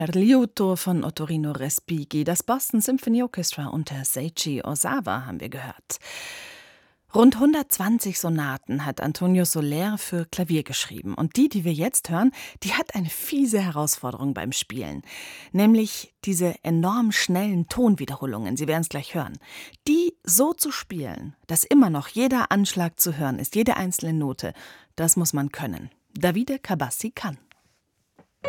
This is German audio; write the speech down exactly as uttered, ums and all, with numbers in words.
Liuto von Ottorino Respighi, das Boston Symphony Orchestra unter Seiji Ozawa haben wir gehört. Rund hundertzwanzig Sonaten hat Antonio Soler für Klavier geschrieben. Und die, die wir jetzt hören, die hat eine fiese Herausforderung beim Spielen. Nämlich diese enorm schnellen Tonwiederholungen, Sie werden es gleich hören. Die so zu spielen, dass immer noch jeder Anschlag zu hören ist, jede einzelne Note, das muss man können. Davide Cabassi kann.